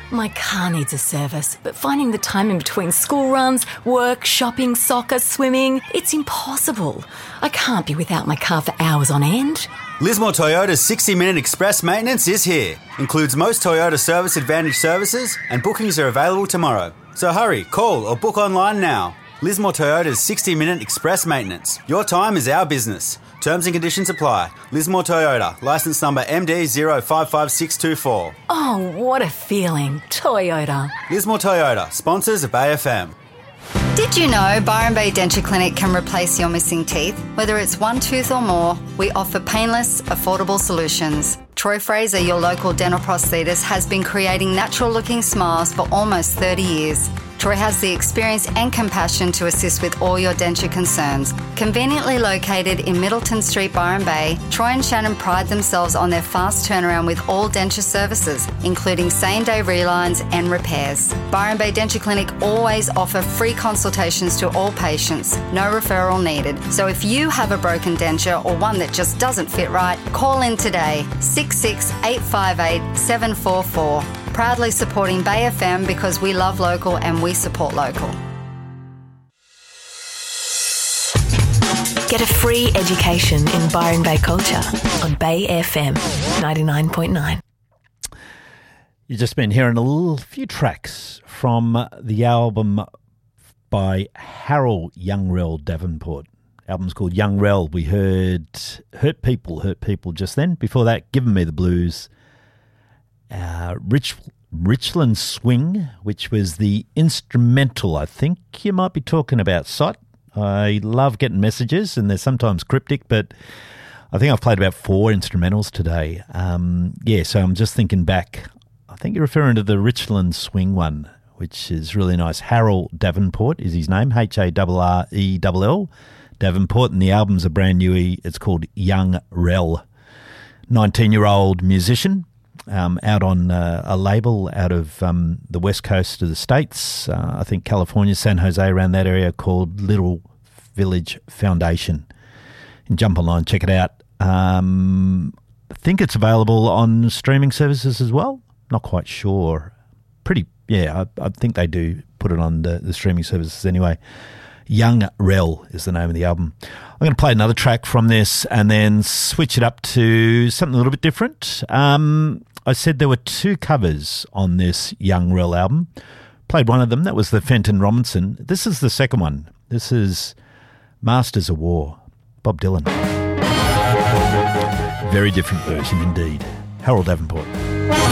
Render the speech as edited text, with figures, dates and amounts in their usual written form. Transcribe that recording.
My car needs a service, but finding the time in between school runs, work, shopping, soccer, swimming, it's impossible. I can't be without my car for hours on end. Lismore Toyota's 60-minute express maintenance is here. Includes most Toyota Service Advantage services, and bookings are available tomorrow. So hurry, call or book online now. Lismore Toyota's 60-minute express maintenance. Your time is our business. Terms and conditions apply. Lismore Toyota, licence number MD055624. Oh, what a feeling. Toyota. Lismore Toyota, sponsors of Bay FM. Did you know Byron Bay Denture Clinic can replace your missing teeth? Whether it's one tooth or more, we offer painless, affordable solutions. Troy Fraser, your local dental prosthetist, has been creating natural-looking smiles for almost 30 years. Troy has the experience and compassion to assist with all your denture concerns. Conveniently located in Middleton Street, Byron Bay, Troy and Shannon pride themselves on their fast turnaround with all denture services, including same-day relines and repairs. Byron Bay Denture Clinic always offer free consultations to all patients, no referral needed. So if you have a broken denture or one that just doesn't fit right, call in today, 66858 744. Proudly supporting Bay FM because we love local and we support local. Get a free education in Byron Bay culture on Bay FM 99.9. You've just been hearing a few tracks from the album by Harold Youngrell Davenport. The album's called Youngrell. We heard Hurt People just then. Before that, Giving Me the Blues. Richland Swing, which was the instrumental. I think you might be talking about Sot. I love getting messages, and they're sometimes cryptic, but I think I've played about 4 instrumentals today. So I'm just thinking back. I think you're referring to the Richland Swing one, which is really nice. Harold Davenport is his name, Harrell Davenport, and the album's a brand new. It's called Young Rel, 19-year-old musician. Out on a label out of the west coast of the States, I think California, San Jose, around that area, called Little Village Foundation. And jump online, check it out. I think it's available on streaming services as well. Not quite sure. I think they do put it on the streaming services anyway. Young Rel is the name of the album. I'm going to play another track from this and then switch it up to something a little bit different. I said there were 2 covers on this Young Rel album. Played one of them. That was the Fenton Robinson. This is the second one. This is Masters of War, Bob Dylan. Very different version indeed. Harold Davenport.